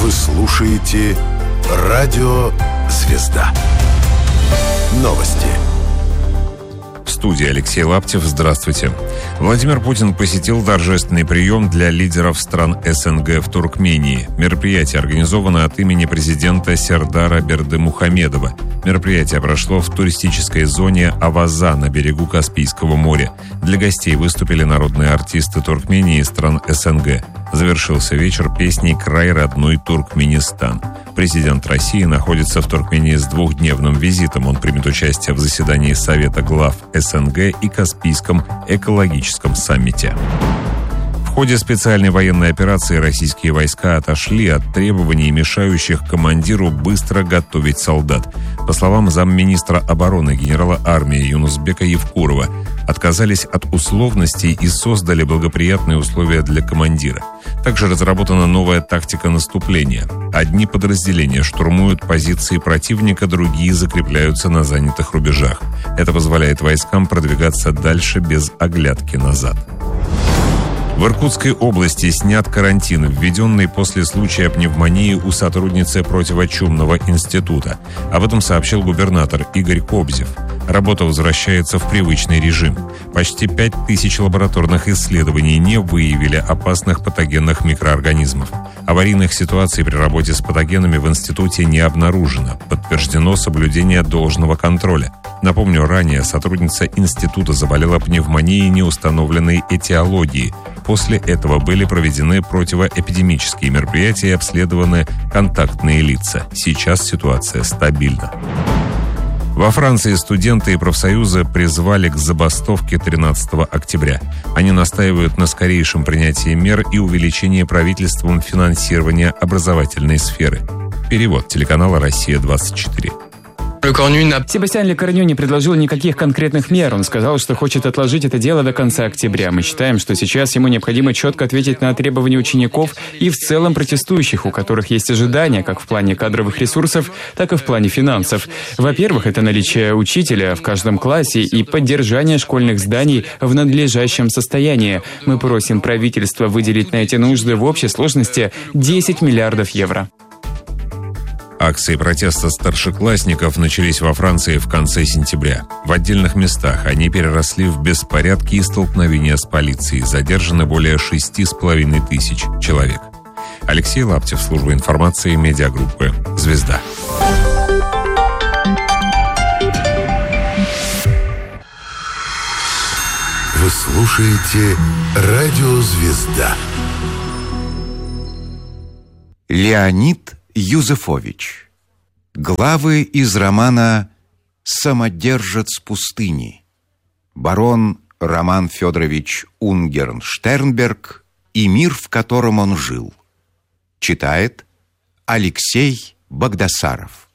Вы слушаете «Радио Звезда». Новости. В студии Алексей Лаптев. Здравствуйте. Владимир Путин посетил торжественный прием для лидеров стран СНГ в Туркмении. Мероприятие организовано от имени президента Сердара Бердымухамедова. Мероприятие прошло в туристической зоне Аваза на берегу Каспийского моря. Для гостей выступили народные артисты Туркмении и стран СНГ. Завершился вечер песней «Край родной Туркменистан». Президент России находится в Туркмении с двухдневным визитом. Он примет участие в заседании Совета глав СНГ и Каспийском экологическом саммите. В ходе специальной военной операции российские войска отошли от требований, мешающих командиру быстро готовить солдат. По словам замминистра обороны генерала армии Юнусбека Евкурова, отказались от условностей и создали благоприятные условия для командира. Также разработана новая тактика наступления. Одни подразделения штурмуют позиции противника, другие закрепляются на занятых рубежах. Это позволяет войскам продвигаться дальше без оглядки назад. В Иркутской области снят карантин, введенный после случая пневмонии у сотрудницы противочумного института. Об этом сообщил губернатор Игорь Кобзев. Работа возвращается в привычный режим. Почти 5000 лабораторных исследований не выявили опасных патогенных микроорганизмов. Аварийных ситуаций при работе с патогенами в институте не обнаружено. Подтверждено соблюдение должного контроля. Напомню, ранее сотрудница института заболела пневмонией неустановленной этиологии. После этого были проведены противоэпидемические мероприятия и обследованы контактные лица. Сейчас ситуация стабильна. Во Франции студенты и профсоюзы призвали к забастовке 13 октября. Они настаивают на скорейшем принятии мер и увеличении правительством финансирования образовательной сферы. Перевод телеканала «Россия-24». Себастьян Лекорню не предложил никаких конкретных мер. Он сказал, что хочет отложить это дело до конца октября. Мы считаем, что сейчас ему необходимо четко ответить на требования учеников и в целом протестующих, у которых есть ожидания как в плане кадровых ресурсов, так и в плане финансов. Во-первых, это наличие учителя в каждом классе и поддержание школьных зданий в надлежащем состоянии. Мы просим правительство выделить на эти нужды в общей сложности 10 миллиардов евро. Акции протеста старшеклассников начались во Франции в конце сентября. В отдельных местах они переросли в беспорядки и столкновения с полицией. Задержаны более 6500 человек. Алексей Лаптев, служба информации медиагруппы «Звезда». Вы слушаете «Радио Звезда». Леонид Юзефович. Главы из романа «Самодержец пустыни». Барон Роман Федорович Унгерн-Штернберг и мир, в котором он жил. Читает Алексей Багдасаров.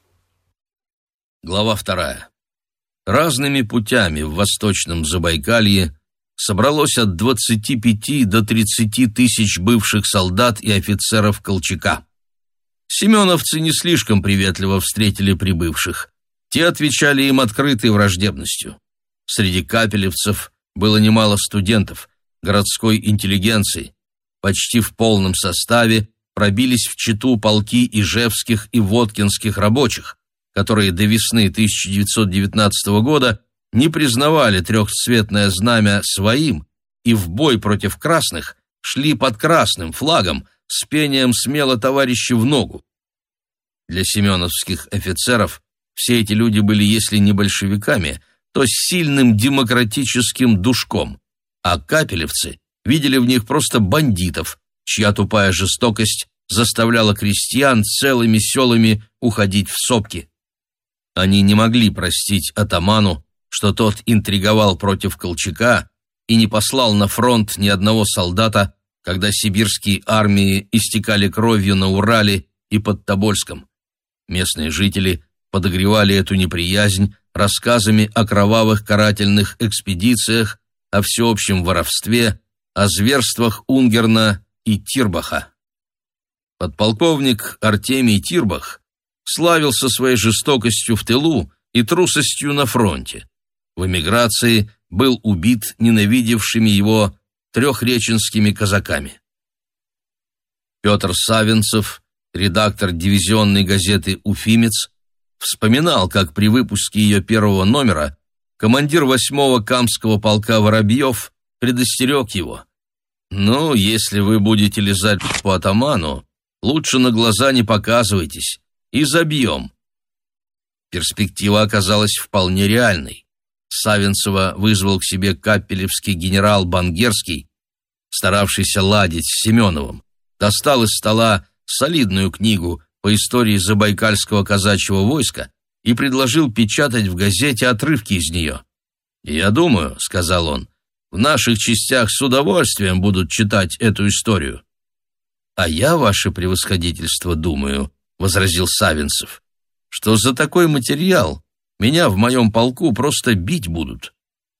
Глава 2. Разными путями в Восточном Забайкалье собралось от 25 до 30 тысяч бывших солдат и офицеров Колчака. Семеновцы не слишком приветливо встретили прибывших. Те отвечали им открытой враждебностью. Среди капелевцев было немало студентов, городской интеллигенции. Почти в полном составе пробились в Читу полки ижевских и воткинских рабочих, которые до весны 1919 года не признавали трехцветное знамя своим и в бой против красных шли под красным флагом с пением «Смело, товарищи, в ногу». Для семеновских офицеров все эти люди были, если не большевиками, то с сильным демократическим душком, а капелевцы видели в них просто бандитов, чья тупая жестокость заставляла крестьян целыми селами уходить в сопки. Они не могли простить атаману, что тот интриговал против Колчака и не послал на фронт ни одного солдата, когда сибирские армии истекали кровью на Урале и под Тобольском. Местные жители подогревали эту неприязнь рассказами о кровавых карательных экспедициях, о всеобщем воровстве, о зверствах Унгерна и Тирбаха. Подполковник Артемий Тирбах славился своей жестокостью в тылу и трусостью на фронте. В эмиграции был убит ненавидевшими его трехреченскими казаками. Петр Савинцев редактор дивизионной газеты «Уфимец», вспоминал, как при выпуске ее первого номера командир 8-го Камского полка Воробьев предостерег его: «Ну, если вы будете лизать по атаману, лучше на глаза не показывайтесь, и забьем». Перспектива оказалась вполне реальной. Савинцева вызвал к себе капелевский генерал Бангерский, старавшийся ладить с Семеновым, достал из стола солидную книгу по истории Забайкальского казачьего войска и предложил печатать в газете отрывки из нее. «Я думаю, — сказал он, — в наших частях с удовольствием будут читать эту историю». «А я, ваше превосходительство, думаю, — возразил Савинцев, — что за такой материал меня в моем полку просто бить будут».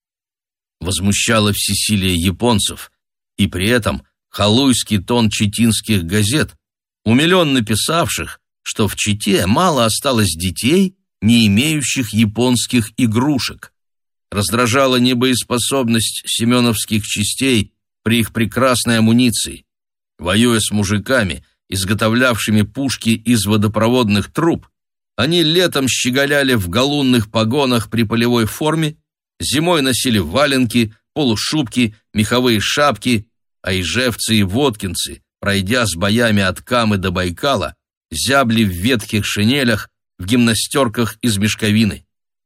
Возмущало всесилие японцев, и при этом халуйский тон читинских газет, умиленно писавших, что в Чите мало осталось детей, не имеющих японских игрушек. Раздражала небоеспособность семеновских частей при их прекрасной амуниции. Воюя с мужиками, изготовлявшими пушки из водопроводных труб, они летом щеголяли в галунных погонах при полевой форме, зимой носили валенки, полушубки, меховые шапки, а ижевцы и воткинцы, пройдя с боями от Камы до Байкала, зябли в ветхих шинелях, в гимнастерках из мешковины.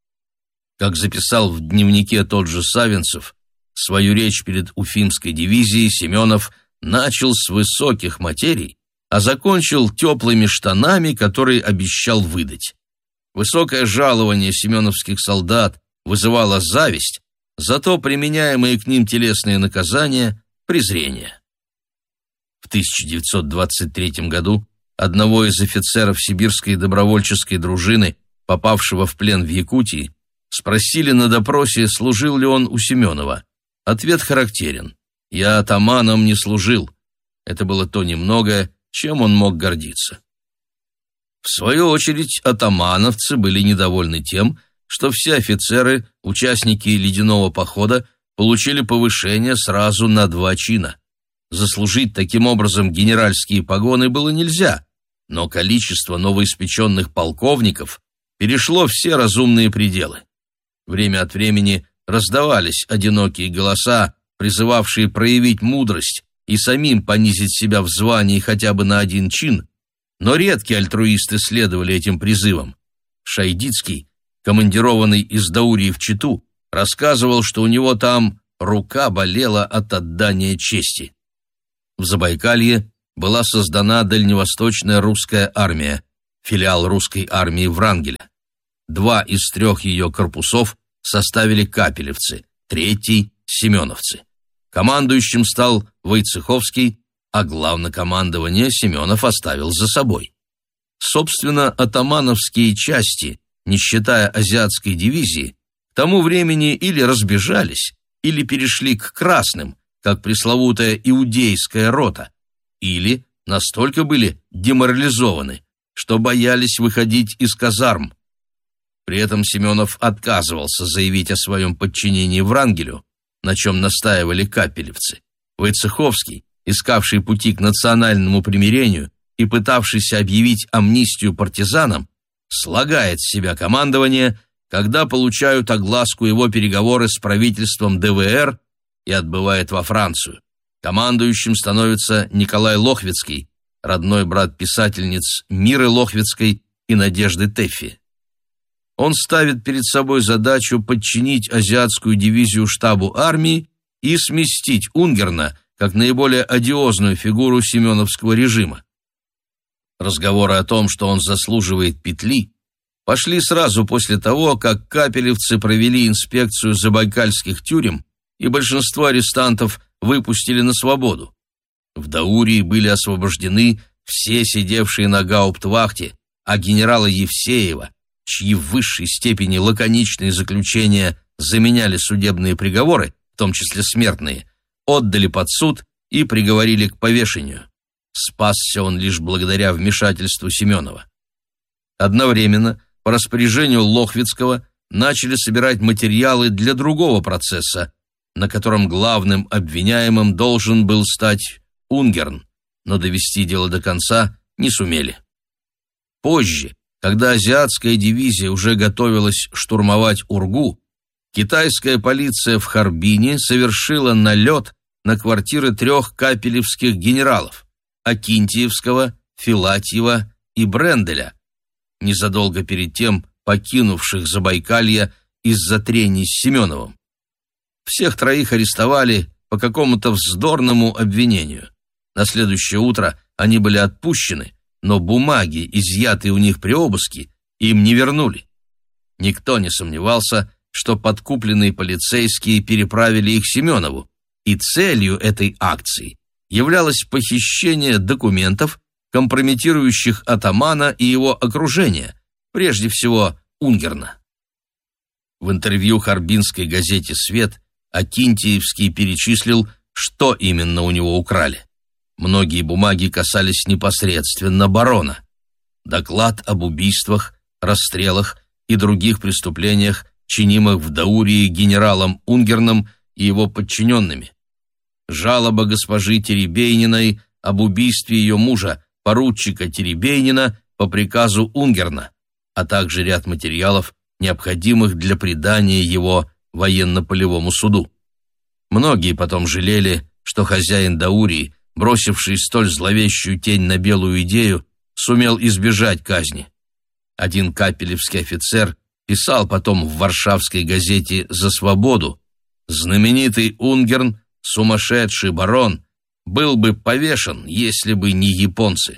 Как записал в дневнике тот же Савинцев, свою речь перед Уфимской дивизией Семенов начал с высоких материй, а закончил теплыми штанами, которые обещал выдать. Высокое жалование семеновских солдат вызывало зависть, зато применяемые к ним телесные наказания — презрение. В 1923 году одного из офицеров сибирской добровольческой дружины, попавшего в плен в Якутии, спросили на допросе, служил ли он у Семенова. Ответ характерен: «Я атаманом не служил». Это было то немногое, чем он мог гордиться. В свою очередь, атамановцы были недовольны тем, что все офицеры, участники ледяного похода, получили повышение сразу на 2 чина. Заслужить таким образом генеральские погоны было нельзя, но количество новоиспеченных полковников перешло все разумные пределы. Время от времени раздавались одинокие голоса, призывавшие проявить мудрость и самим понизить себя в звании хотя бы на 1 чин, но редкие альтруисты следовали этим призывам. Шайдицкий, командированный из Даурии в Читу, рассказывал, что у него там рука болела от отдания чести. В Забайкалье была создана Дальневосточная русская армия, филиал русской армии Врангеля. 2 из 3 ее корпусов составили капелевцы, 3 — семеновцы. Командующим стал Войцеховский, а главнокомандование Семенов оставил за собой. Собственно, атамановские части, не считая азиатской дивизии, к тому времени или разбежались, или перешли к красным, как пресловутая иудейская рота, или настолько были деморализованы, что боялись выходить из казарм. При этом Семенов отказывался заявить о своем подчинении Врангелю, на чем настаивали капелевцы. Войцеховский, искавший пути к национальному примирению и пытавшийся объявить амнистию партизанам, слагает с себя командование, когда получают огласку его переговоры с правительством ДВР, и отбывает во Францию. Командующим становится Николай Лохвицкий, родной брат писательниц Миры Лохвицкой и Надежды Тэффи. Он ставит перед собой задачу подчинить азиатскую дивизию штабу армии и сместить Унгерна как наиболее одиозную фигуру семеновского режима. Разговоры о том, что он заслуживает петли, пошли сразу после того, как капелевцы провели инспекцию забайкальских тюрем и большинство арестантов выпустили на свободу. В Даурии были освобождены все сидевшие на гауптвахте, а генерала Евсеева, чьи в высшей степени лаконичные заключения заменяли судебные приговоры, в том числе смертные, отдали под суд и приговорили к повешению. Спасся он лишь благодаря вмешательству Семенова. Одновременно, по распоряжению Лохвицкого, начали собирать материалы для другого процесса, на котором главным обвиняемым должен был стать Унгерн, но довести дело до конца не сумели. Позже, когда азиатская дивизия уже готовилась штурмовать Ургу, китайская полиция в Харбине совершила налет на квартиры 3 капелевских генералов – Акинтиевского, Филатьева и Бренделя, незадолго перед тем покинувших Забайкалье из-за трений с Семеновым. Всех 3 арестовали по какому-то вздорному обвинению. На следующее утро они были отпущены, но бумаги, изъятые у них при обыске, им не вернули. Никто не сомневался, что подкупленные полицейские переправили их Семенову, и целью этой акции являлось похищение документов, компрометирующих атамана и его окружение, прежде всего Унгерна. В интервью харбинской газете «Свет» Акинтиевский перечислил, что именно у него украли. Многие бумаги касались непосредственно барона. Доклад об убийствах, расстрелах и других преступлениях, чинимых в Даурии генералом Унгерном и его подчиненными. Жалоба госпожи Теребейниной об убийстве ее мужа, поручика Теребейнина, по приказу Унгерна, а также ряд материалов, необходимых для предания его военно-полевому суду. Многие потом жалели, что хозяин Даурии, бросивший столь зловещую тень на белую идею, сумел избежать казни. Один капелевский офицер писал потом в варшавской газете «За свободу»: «Знаменитый Унгерн, сумасшедший барон, был бы повешен, если бы не японцы».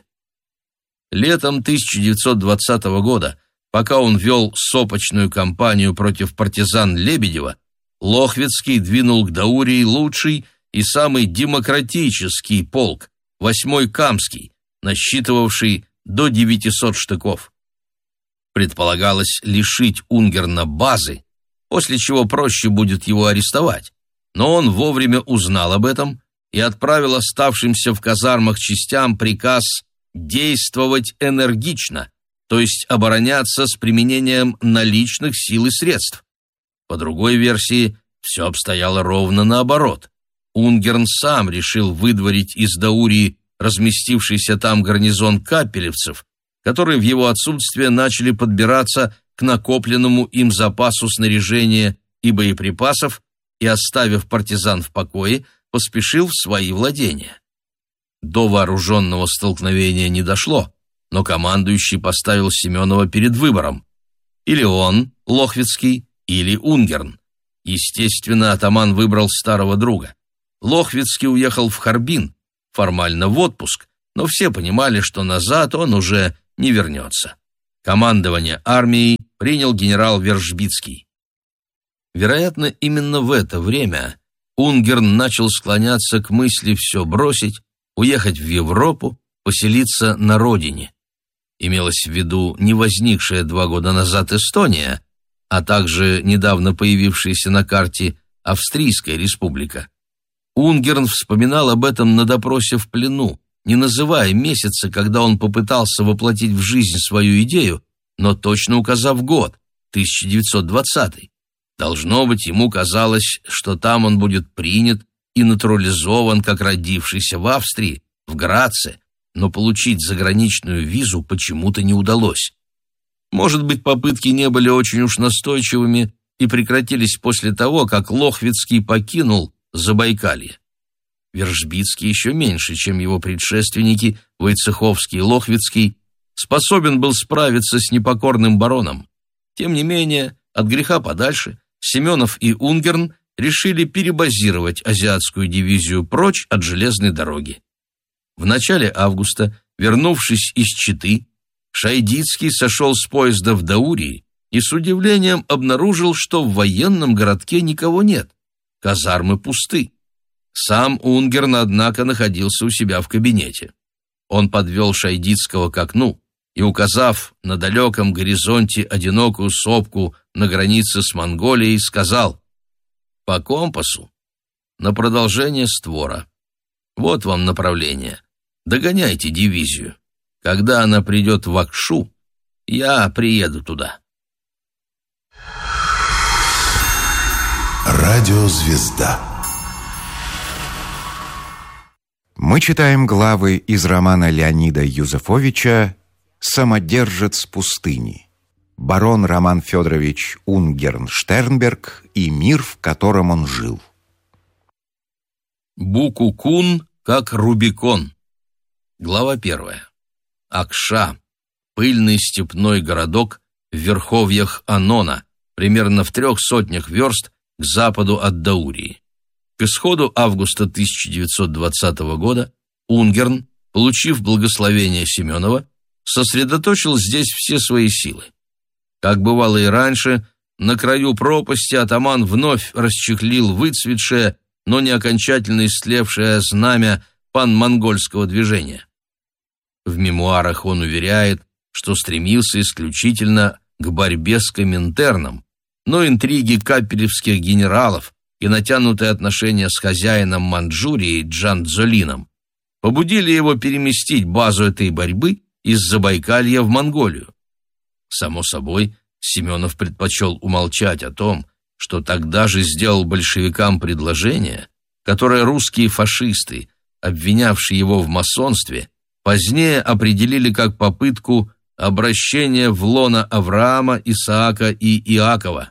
Летом 1920 года, пока он вел сопочную кампанию против партизан Лебедева, Лохвицкий двинул к Даурии лучший и самый демократический полк, 8-й Камский, насчитывавший до 900 штыков. Предполагалось лишить Унгерна базы, после чего проще будет его арестовать, но он вовремя узнал об этом и отправил оставшимся в казармах частям приказ действовать энергично, то есть обороняться с применением наличных сил и средств. По другой версии, все обстояло ровно наоборот. Унгерн сам решил выдворить из Даурии разместившийся там гарнизон капелевцев, которые в его отсутствие начали подбираться к накопленному им запасу снаряжения и боеприпасов и, оставив партизан в покое, поспешил в свои владения. До вооруженного столкновения не дошло, но командующий поставил Семенова перед выбором. Или он, Лохвицкий, или Унгерн. Естественно, атаман выбрал старого друга. Лохвицкий уехал в Харбин, формально в отпуск, но все понимали, что назад он уже не вернется. Командование армией принял генерал Вержбицкий. Вероятно, именно в это время Унгерн начал склоняться к мысли все бросить, уехать в Европу, поселиться на родине. Имелось в виду не возникшая 2 года назад Эстония, а также недавно появившаяся на карте Австрийская республика. Унгерн вспоминал об этом на допросе в плену, не называя месяца, когда он попытался воплотить в жизнь свою идею, но точно указав год, 1920. Должно быть, ему казалось, что там он будет принят и натурализован, как родившийся в Австрии, в Граце, но получить заграничную визу почему-то не удалось. Может быть, попытки не были очень уж настойчивыми и прекратились после того, как Лохвицкий покинул Забайкалье. Вержбицкий еще меньше, чем его предшественники Войцеховский и Лохвицкий, способен был справиться с непокорным бароном. Тем не менее, от греха подальше, Семенов и Унгерн решили перебазировать азиатскую дивизию прочь от железной дороги. В начале августа, вернувшись из Читы, Шайдицкий сошел с поезда в Даурии и с удивлением обнаружил, что в военном городке никого нет. Казармы пусты. Сам Унгерн, однако, находился у себя в кабинете. Он подвел Шайдицкого к окну и, указав на далеком горизонте одинокую сопку на границе с Монголией, сказал: «По компасу на продолжение створа. Вот вам направление. Догоняйте дивизию. Когда она придет в Акшу, я приеду туда». Радиозвезда. Мы читаем главы из романа Леонида Юзефовича самодержец пустыни, барон Роман Федорович Унгерн-Штернберг и мир, в котором он жил. Буку-Кун как Рубикон. Глава 1. Акша. Пыльный степной городок в верховьях Анона, примерно в 300 верст к западу от Даурии. К исходу августа 1920 года Унгерн, получив благословение Семенова, сосредоточил здесь все свои силы. Как бывало и раньше, на краю пропасти атаман вновь расчехлил выцветшее, но не окончательно истлевшее знамя пан-монгольского движения. В мемуарах он уверяет, что стремился исключительно к борьбе с Коминтерном, но интриги капелевских генералов и натянутые отношения с хозяином Манчжурии Джан-Дзолином побудили его переместить базу этой борьбы из Забайкалья в Монголию. Само собой, Семенов предпочел умолчать о том, что тогда же сделал большевикам предложение, которое русские фашисты, обвинявшие его в масонстве, позднее определили как попытку обращения в лоно Авраама, Исаака и Иакова.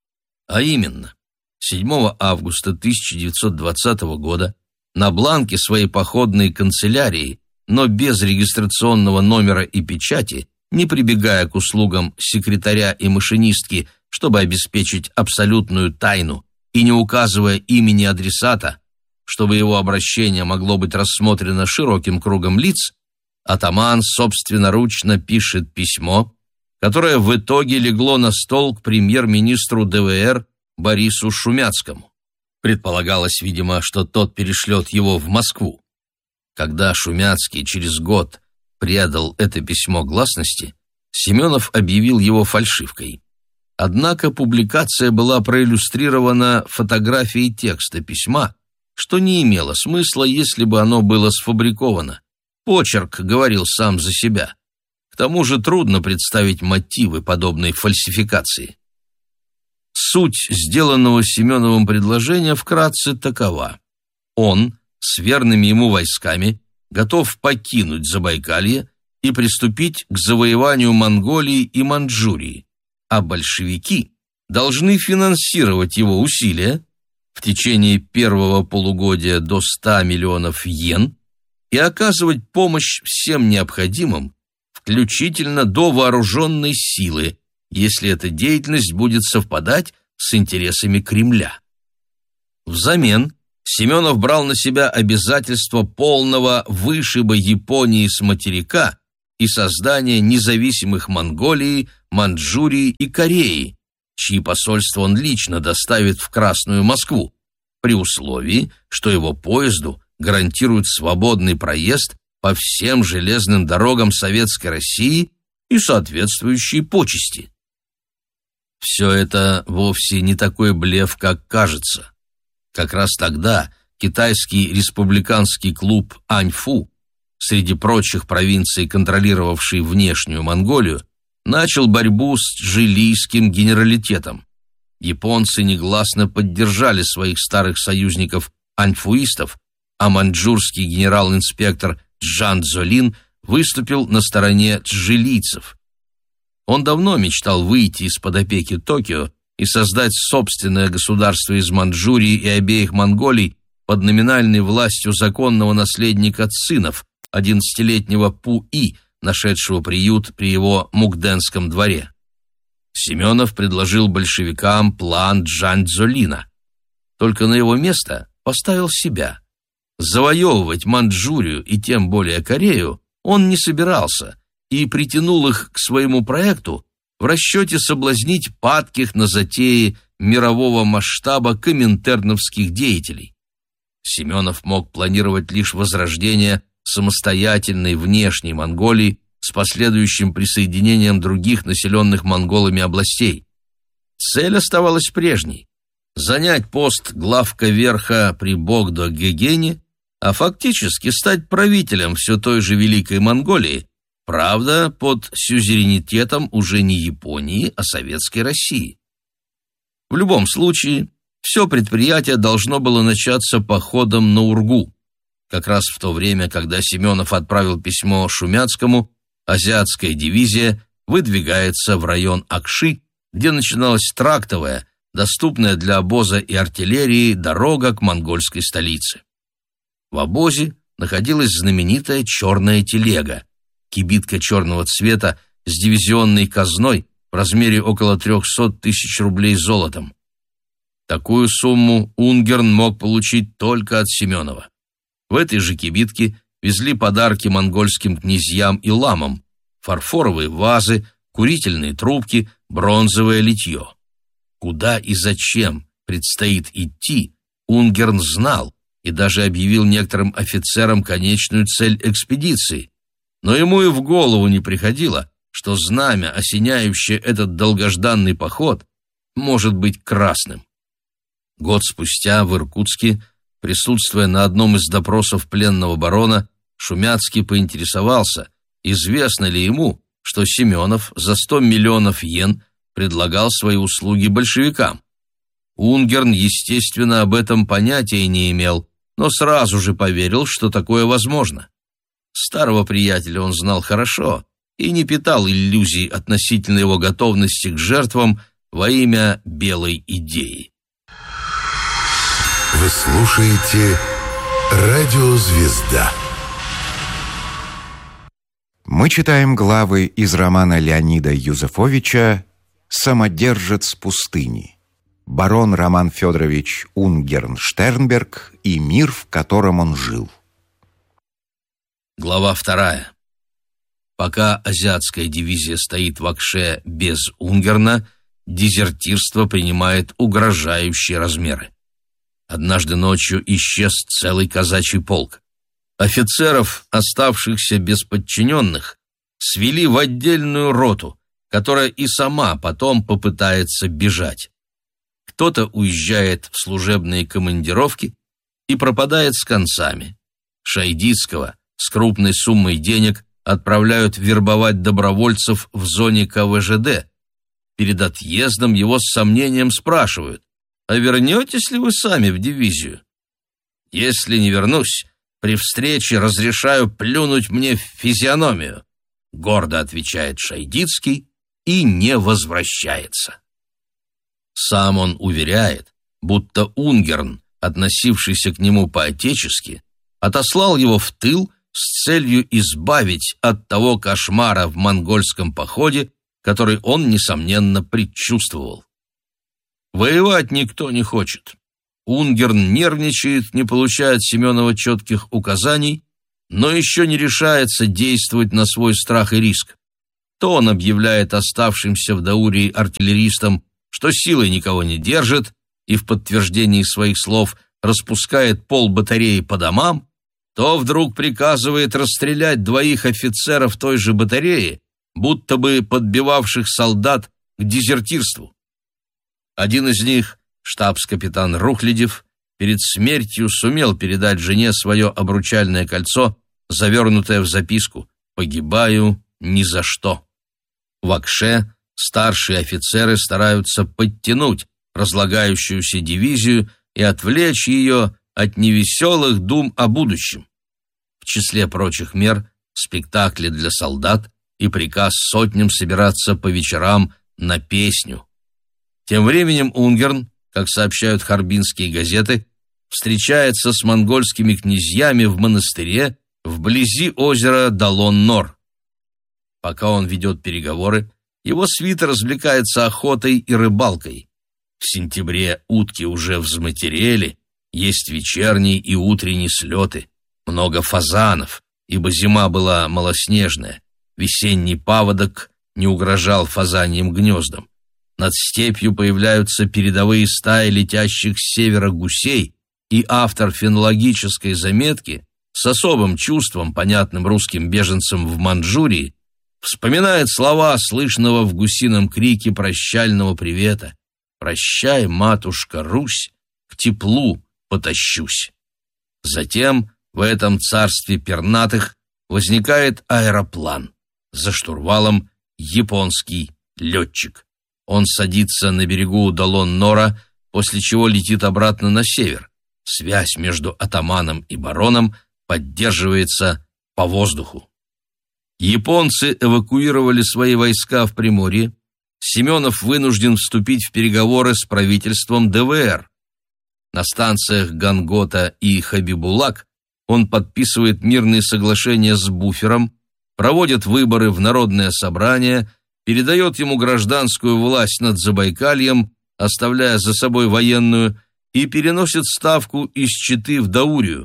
А именно, 7 августа 1920 года на бланке своей походной канцелярии, но без регистрационного номера и печати, не прибегая к услугам секретаря и машинистки, чтобы обеспечить абсолютную тайну, и не указывая имени адресата, чтобы его обращение могло быть рассмотрено широким кругом лиц, атаман собственноручно пишет письмо, которое в итоге легло на стол к премьер-министру ДВР Борису Шумяцкому. Предполагалось, видимо, что тот перешлет его в Москву. Когда Шумяцкий через год предал это письмо гласности, Семенов объявил его фальшивкой. Однако публикация была проиллюстрирована фотографией текста письма, что не имело смысла, если бы оно было сфабриковано. Почерк говорил сам за себя. К тому же трудно представить мотивы подобной фальсификации. Суть сделанного Семеновым предложения вкратце такова. Он с верными ему войсками готов покинуть Забайкалье и приступить к завоеванию Монголии и Манчжурии, а большевики должны финансировать его усилия в течение первого полугодия до 100 миллионов йен и оказывать помощь всем необходимым, включительно до вооруженной силы, если эта деятельность будет совпадать с интересами Кремля. Взамен Семенов брал на себя обязательство полного вышиба Японии с материка и создания независимых Монголии, Манчжурии и Кореи, чьи посольства он лично доставит в Красную Москву, при условии, что его поезду гарантируют свободный проезд по всем железным дорогам Советской России и соответствующие почести. Все это вовсе не такой блеф, как кажется. Как раз тогда китайский республиканский клуб Аньфу, среди прочих провинций, контролировавший внешнюю Монголию, начал борьбу с джилийским генералитетом. Японцы негласно поддержали своих старых союзников аньфуистов, а маньчжурский генерал-инспектор Джан Цзолин выступил на стороне джилийцев. Он давно мечтал выйти из-под опеки Токио и создать собственное государство из Манчжурии и обеих Монголий под номинальной властью законного наследника цинов, 11-летнего Пу-И, нашедшего приют при его Мукденском дворе. Семенов предложил большевикам план Джан Цзолина. Только на его место поставил себя. Завоевывать Манчжурию и тем более Корею он не собирался и притянул их к своему проекту в расчете соблазнить падких на затеи мирового масштаба коминтерновских деятелей. Семенов мог планировать лишь возрождение самостоятельной внешней Монголии с последующим присоединением других населенных монголами областей. Цель оставалась прежней – занять пост главка верха при Богдо-Гегене, а фактически стать правителем все той же Великой Монголии, правда, под сюзеренитетом уже не Японии, а Советской России. В любом случае, все предприятие должно было начаться походом на Ургу. Как раз в то время, когда Семенов отправил письмо Шумяцкому, азиатская дивизия выдвигается в район Акши, где начиналась трактовая, доступная для обоза и артиллерии дорога к монгольской столице. В обозе находилась знаменитая черная телега, кибитка черного цвета с дивизионной казной в размере около 300 тысяч рублей золотом. Такую сумму Унгерн мог получить только от Семенова. В этой же кибитке везли подарки монгольским князьям и ламам: фарфоровые вазы, курительные трубки, бронзовое литье. Куда и зачем предстоит идти, Унгерн знал и даже объявил некоторым офицерам конечную цель экспедиции. Но ему и в голову не приходило, что знамя, осеняющее этот долгожданный поход, может быть красным. Год спустя в Иркутске, присутствуя на одном из допросов пленного барона, Шумяцкий поинтересовался, известно ли ему, что Семенов за 100 миллионов йен предлагал свои услуги большевикам. Унгерн, естественно, об этом понятия не имел, но сразу же поверил, что такое возможно. Старого приятеля он знал хорошо и не питал иллюзий относительно его готовности к жертвам во имя белой идеи. Вы слушаете «Радио Звезда». Мы читаем главы из романа Леонида Юзефовича «Самодержец пустыни». Барон Роман Федорович Унгерн-Штернберг и мир, в котором он жил. Глава 2. Пока азиатская дивизия стоит в Акше без Унгерна, дезертирство принимает угрожающие размеры. Однажды ночью исчез целый казачий полк. Офицеров, оставшихся без подчиненных, свели в отдельную роту, которая и сама потом попытается бежать. Кто-то уезжает в служебные командировки и пропадает с концами. Шайдицкого с крупной суммой денег отправляют вербовать добровольцев в зоне КВЖД. Перед отъездом его с сомнением спрашивают: «А вернетесь ли вы сами в дивизию?» «Если не вернусь, при встрече разрешаю плюнуть мне в физиономию», — гордо отвечает Шайдицкий и не возвращается. Сам он уверяет, будто Унгерн, относившийся к нему по-отечески, отослал его в тыл с целью избавить от того кошмара в монгольском походе, который он, несомненно, предчувствовал. Воевать никто не хочет. Унгерн нервничает, не получая от Семенова четких указаний, но еще не решается действовать на свой страх и риск. То он объявляет оставшимся в Даурии артиллеристам, что силой никого не держит, и в подтверждении своих слов распускает пол батареи по домам, то вдруг приказывает расстрелять 2 офицеров той же батареи, будто бы подбивавших солдат к дезертирству. Один из них, штабс-капитан Рухлядев, перед смертью сумел передать жене свое обручальное кольцо, завернутое в записку: «Погибаю ни за что». В Акше старшие офицеры стараются подтянуть разлагающуюся дивизию и отвлечь ее от невеселых дум о будущем. В числе прочих мер спектакли для солдат и приказ сотням собираться по вечерам на песню. Тем временем Унгерн, как сообщают харбинские газеты, встречается с монгольскими князьями в монастыре вблизи озера Далон-Нор. Пока он ведет переговоры, его свита развлекается охотой и рыбалкой. В сентябре утки уже взматерели, есть вечерние и утренние слеты, много фазанов, ибо зима была малоснежная, весенний паводок не угрожал фазаньим гнездам. Над степью появляются передовые стаи летящих с севера гусей, и автор фенологической заметки с особым чувством, понятным русским беженцам в Манчжурии, вспоминает слова слышного в гусином крике прощального привета: «Прощай, матушка Русь, к теплу потащусь». Затем в этом царстве пернатых возникает аэроплан. За штурвалом японский летчик. Он садится на берегу Далон-Нора, после чего летит обратно на север. Связь между атаманом и бароном поддерживается по воздуху. Японцы эвакуировали свои войска в Приморье. Семенов вынужден вступить в переговоры с правительством ДВР. На станциях Гангота и Хабибулак он подписывает мирные соглашения с буфером, проводит выборы в народное собрание, передает ему гражданскую власть над Забайкальем, оставляя за собой военную, и переносит ставку из Читы в Даурию.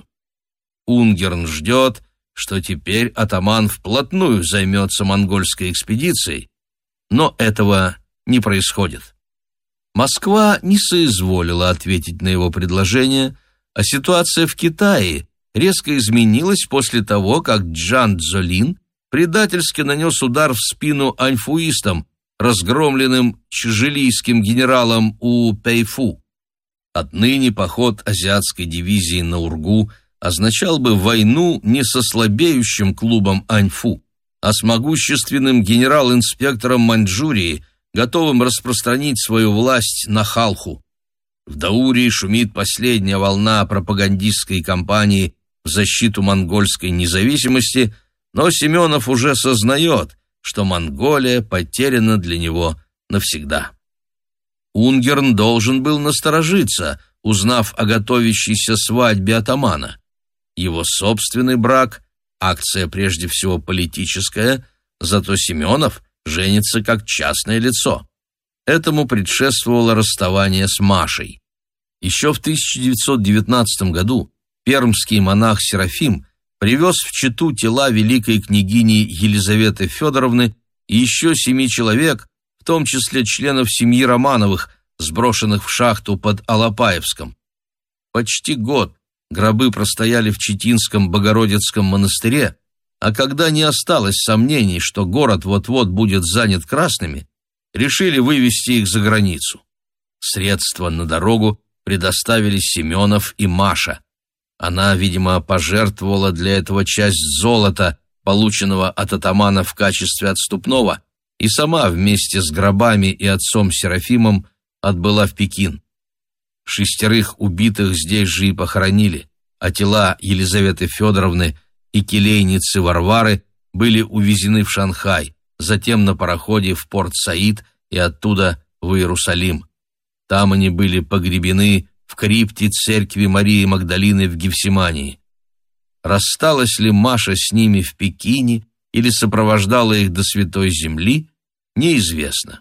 Унгерн ждет, что теперь атаман вплотную займется монгольской экспедицией, но этого не происходит. Москва не соизволила ответить на его предложение, а ситуация в Китае резко изменилась после того, как Джан Цзолин предательски нанес удар в спину аньфуистам, разгромленным чжелийским генералом У Пэйфу. Отныне поход азиатской дивизии на Ургу означал бы войну не со слабеющим клубом Аньфу, а с могущественным генерал-инспектором Маньчжурии, готовым распространить свою власть на Халху. В Даурии шумит последняя волна пропагандистской кампании в защиту монгольской независимости, но Семенов уже сознает, что Монголия потеряна для него навсегда. Унгерн должен был насторожиться, узнав о готовящейся свадьбе атамана. Его собственный брак – акция прежде всего политическая, зато Семенов женится как частное лицо. Этому предшествовало расставание с Машей. Еще в 1919 году пермский монах Серафим привез в Читу тела великой княгини Елизаветы Федоровны и еще 7 человек, в том числе членов семьи Романовых, сброшенных в шахту под Алапаевском. Почти год гробы простояли в Читинском Богородицком монастыре, а когда не осталось сомнений, что город вот-вот будет занят красными, решили вывести их за границу. Средства на дорогу предоставили Семенов и Маша. Она, видимо, пожертвовала для этого часть золота, полученного от атамана в качестве отступного, и сама вместе с гробами и отцом Серафимом отбыла в Пекин. 6 убитых здесь же и похоронили, а тела Елизаветы Федоровны и келейницы Варвары были увезены в Шанхай, затем на пароходе в Порт-Саид и оттуда в Иерусалим. Там они были погребены в крипте церкви Марии Магдалины в Гефсимании. Рассталась ли Маша с ними в Пекине или сопровождала их до Святой Земли, неизвестно.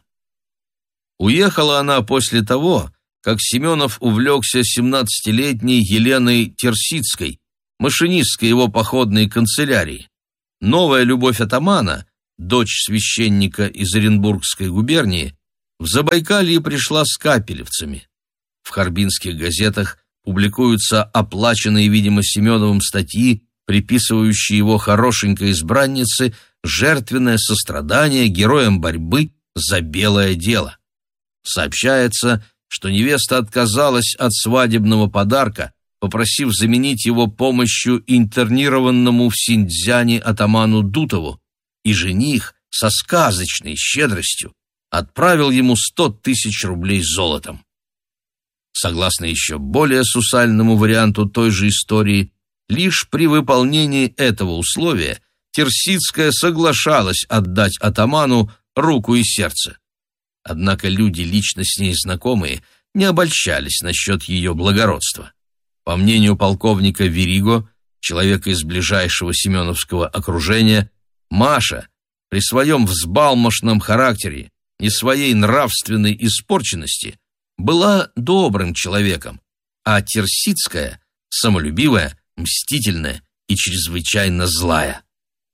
Уехала она после того, как Семенов увлекся 17-летней Еленой Терсицкой, машинисткой его походной канцелярии. Новая любовь атамана, дочь священника из Оренбургской губернии, в Забайкалье пришла с капелевцами. В харбинских газетах публикуются оплаченные, видимо, Семеновым статьи, приписывающие его хорошенькой избраннице жертвенное сострадание героям борьбы за белое дело. Сообщается, что невеста отказалась от свадебного подарка, попросив заменить его помощью интернированному в Синьцзяне атаману Дутову, и жених со сказочной щедростью отправил ему 100 000 рублей золотом. Согласно еще более сусальному варианту той же истории, лишь при выполнении этого условия Терсицкая соглашалась отдать атаману руку и сердце. Однако люди, лично с ней знакомые, не обольщались насчет ее благородства. По мнению полковника Вериго, человека из ближайшего семеновского окружения, Маша при своем взбалмошном характере и своей нравственной испорченности была добрым человеком, а Терсицкая – самолюбивая, мстительная и чрезвычайно злая.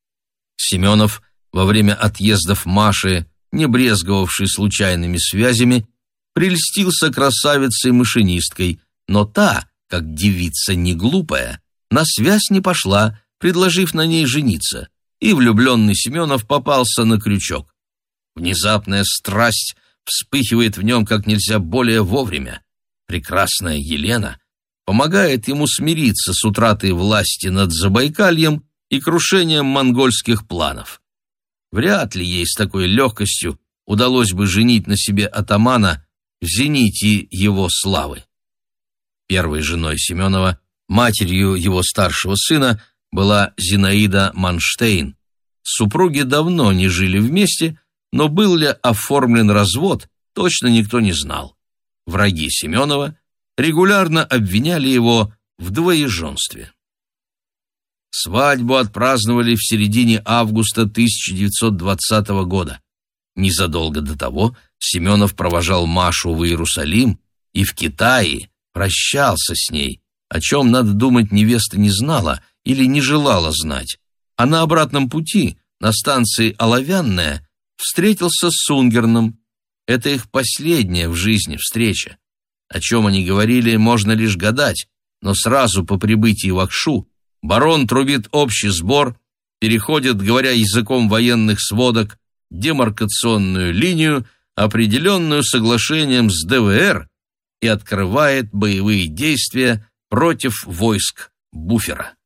Семенов во время отъездов Маши, не брезговавший случайными связями, прельстился красавицей-машинисткой, но та, как девица не глупая, на связь не пошла, предложив на ней жениться, и влюбленный Семенов попался на крючок. Внезапная страсть вспыхивает в нем как нельзя более вовремя. Прекрасная Елена помогает ему смириться с утратой власти над Забайкальем и крушением монгольских планов. Вряд ли ей с такой легкостью удалось бы женить на себе атамана в зените его славы. Первой женой Семенова, матерью его старшего сына, была Зинаида Манштейн. Супруги давно не жили вместе, но был ли оформлен развод, точно никто не знал. Враги Семенова регулярно обвиняли его в двоеженстве. Свадьбу отпраздновали в середине августа 1920 года. Незадолго до того Семенов провожал Машу в Иерусалим и в Китае прощался с ней, о чем, надо думать, невеста не знала или не желала знать. А на обратном пути, на станции Оловянная, встретился с Унгерном. Это их последняя в жизни встреча. О чем они говорили, можно лишь гадать, но сразу по прибытии в Акшу барон трубит общий сбор, переходит, говоря языком военных сводок, демаркационную линию, определенную соглашением с ДВР, и открывает боевые действия против войск буфера.